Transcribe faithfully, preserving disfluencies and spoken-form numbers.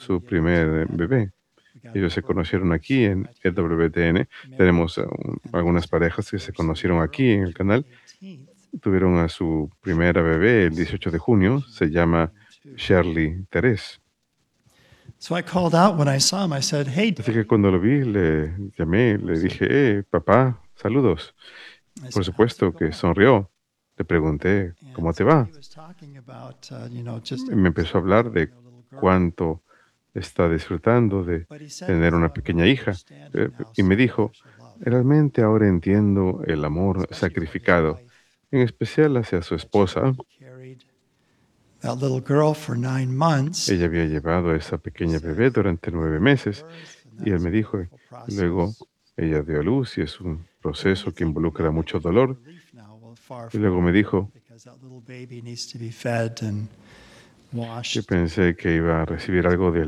su primer bebé. Ellos se conocieron aquí en E W T N. Tenemos, ah, un algunas parejas que se conocieron aquí en el canal. Tuvieron a su primera bebé el dieciocho de junio, se llama Sherly Terese. So I called out when I saw him, I said, "Hey, Así Dad." que cuando lo vi, le llamé, le dije: "Eh, papá, saludos". I Por said, "How's it supuesto que going?" sonrió. Le pregunté: And "¿Cómo te so he va?". was talking about, uh, you know, just Y me empezó a hablar celebrating de their little girl. cuánto está disfrutando de But he said, tener una "Now I'm pequeña really hija, eh, understanding now y me some of dijo: kosher love, "Realmente ahora entiendo el amor especially for his sacrificado, wife, en especial hacia su that she esposa". carried that little girl for nine months." Ella había llevado a esa He pequeña said, bebé durante "And nueve then gave meses, birth, and y él that's me a dijo, beautiful y luego process. ella dio a luz, y es un But then you proceso que think involucra maybe mucho there's no dolor. relief now. Well, far Y from luego it, me dijo because that little baby needs to be fed and que washed. pensé que iba a recibir algo de